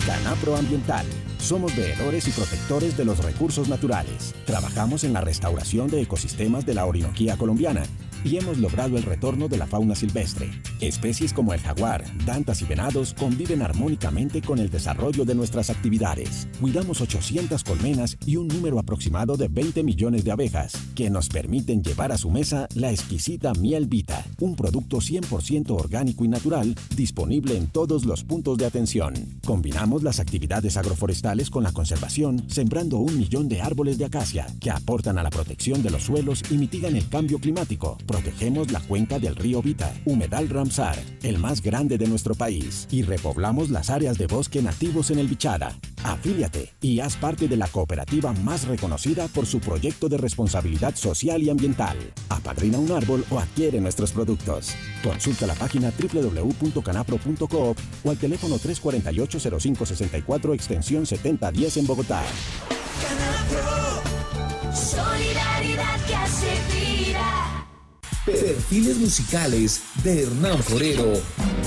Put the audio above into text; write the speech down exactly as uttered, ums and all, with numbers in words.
Canapro Ambiental. Somos veedores y protectores de los recursos naturales. Trabajamos en la restauración de ecosistemas de la Orinoquía colombiana y hemos logrado el retorno de la fauna silvestre. Especies como el jaguar, dantas y venados conviven armónicamente con el desarrollo de nuestras actividades. Cuidamos ochocientas colmenas y un número aproximado de veinte millones de abejas que nos permiten llevar a su mesa la exquisita miel Vita, un producto cien por ciento orgánico y natural disponible en todos los puntos de atención. Combinamos las actividades agroforestales con la conservación, sembrando un millón de árboles de acacia que aportan a la protección de los suelos y mitigan el cambio climático. Protegemos la cuenca del río Vita, Humedal Ramsar, el más grande de nuestro país, y repoblamos las áreas de bosque nativos en el Bichada. Afíliate y haz parte de la cooperativa más reconocida por su proyecto de responsabilidad social y ambiental. Apadrina un árbol o adquiere nuestros productos. Consulta la página doble u doble u doble u punto canapro punto coop o al teléfono tres cuatro ocho cero cinco seis cuatro extensión setenta diez en Bogotá. Canapro, solidaridad que hace vida. Perfiles musicales de Hernán Forero.